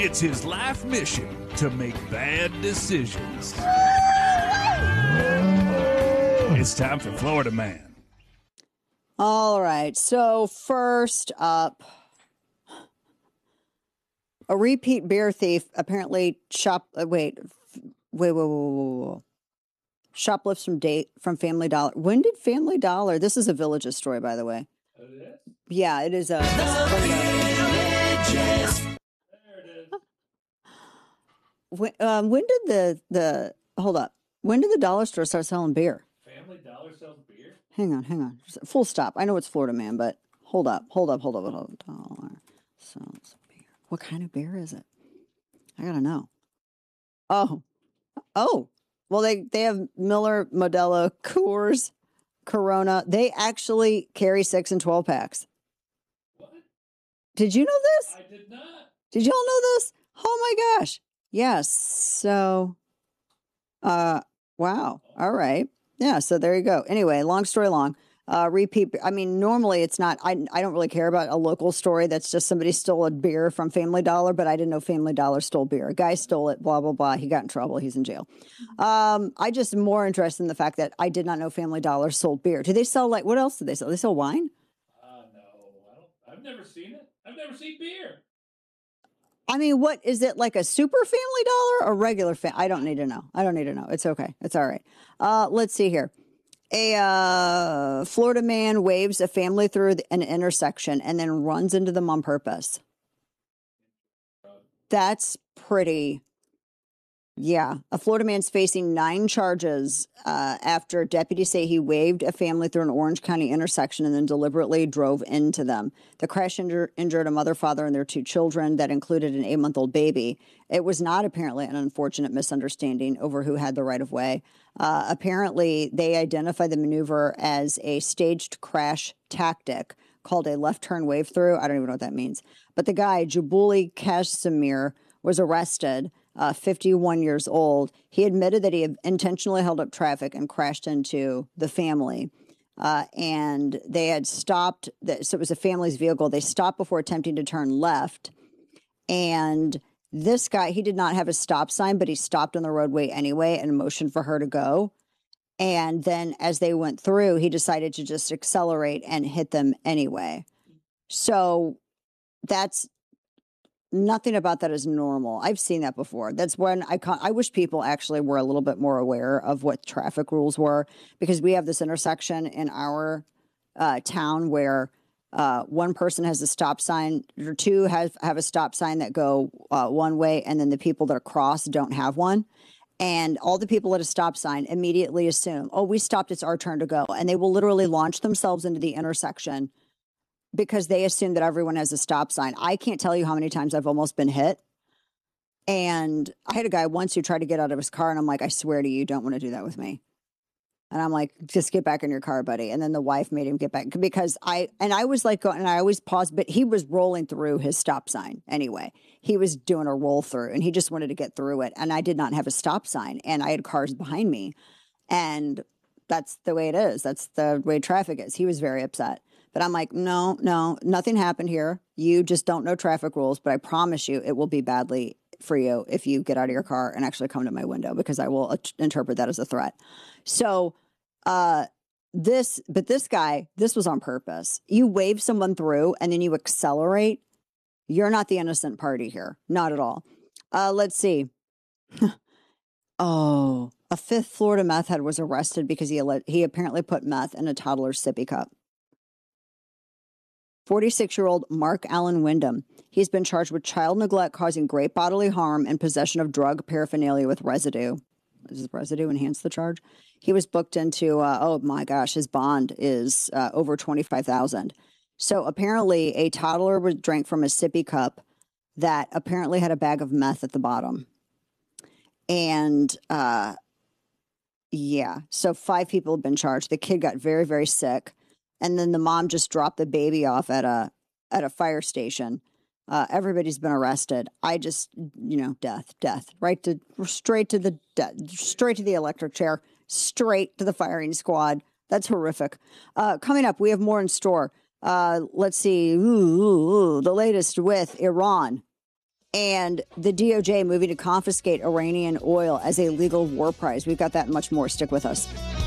It's his life mission to make bad decisions. It's time for Florida Man. All right. So first up, a repeat beer thief apparently shoplifts from Family Dollar. When did Family Dollar? This is a Villages story, by the way. Oh, it is? Yeah, it is a. When did the hold up? When did the dollar store start selling beer? Family Dollar sells beer? Hang on. Full stop. I know it's Florida Man, but hold up. Dollar sells beer. What kind of beer is it? I gotta know. Oh. Well, they have Miller, Modelo, Coors, Corona. They actually carry 6 and 12 packs. What? Did you know this? I did not. Did y'all know this? Oh my gosh. Yes. So, wow. All right. Yeah. So there you go. Anyway, long story long. Repeat. I mean, normally it's not, I don't really care about a local story that's just somebody stole a beer from Family Dollar, but I didn't know Family Dollar stole beer. A guy stole it, blah, blah, blah. He got in trouble. He's in jail. I just am more interested in the fact that I did not know Family Dollar sold beer. Do they sell what else do they sell? They sell wine? No, I've never seen it. I've never seen beer. I mean, what is it, like a super Family Dollar or regular I don't need to know. It's okay. It's all right. Let's see here. A Florida man waves a family through an intersection and then runs into them on purpose. That's pretty. Yeah. A Florida man's facing 9 charges after deputies say he waved a family through an Orange County intersection and then deliberately drove into them. The crash injured a mother, father, and their 2 children that included an 8-month-old baby. It was not apparently an unfortunate misunderstanding over who had the right of way. Apparently, they identified the maneuver as a staged crash tactic called a left turn wave through. I don't even know what that means. But the guy, Jabuli Kashmir, was arrested. 51 years old. He admitted that he had intentionally held up traffic and crashed into the family. And they had stopped. So it was a family's vehicle. They stopped before attempting to turn left. And this guy, he did not have a stop sign, but he stopped on the roadway anyway and motioned for her to go. And then as they went through, he decided to just accelerate and hit them anyway. So that's nothing about that is normal. I've seen that before. That's when I wish people actually were a little bit more aware of what traffic rules were, because we have this intersection in our town where one person has a stop sign, or 2 have a stop sign that go one way, and then the people that are cross don't have one. And all the people at a stop sign immediately assume, oh, we stopped, it's our turn to go. And they will literally launch themselves into the intersection because they assume that everyone has a stop sign. I can't tell you how many times I've almost been hit. And I had a guy once who tried to get out of his car, and I'm like, I swear to you, don't want to do that with me. And I'm like, just get back in your car, buddy. And then the wife made him get back because I was like, and I always paused, but he was rolling through his stop sign anyway. He was doing a roll through and he just wanted to get through it. And I did not have a stop sign and I had cars behind me. And that's the way it is. That's the way traffic is. He was very upset. But I'm like, no, nothing happened here. You just don't know traffic rules. But I promise you it will be badly for you if you get out of your car and actually come to my window, because I will interpret that as a threat. So this guy, this was on purpose. You wave someone through and then you accelerate. You're not the innocent party here. Not at all. Let's see. Oh, a 5th Florida meth head was arrested because he apparently put meth in a toddler's sippy cup. 46-year-old Mark Allen Wyndham. He's been charged with child neglect causing great bodily harm and possession of drug paraphernalia with residue. Does residue enhance the charge? He was booked into, oh my gosh, his bond is over $25,000. So apparently a toddler drank from a sippy cup that apparently had a bag of meth at the bottom. And yeah, so 5 people have been charged. The kid got very, very sick. And then the mom just dropped the baby off at a fire station. Everybody's been arrested. I just, death, straight to the electric chair, straight to the firing squad. That's horrific. Coming up, we have more in store. Let's see. The latest with Iran. and the DOJ moving to confiscate Iranian oil as a legal war prize. We've got that and much more. Stick with us.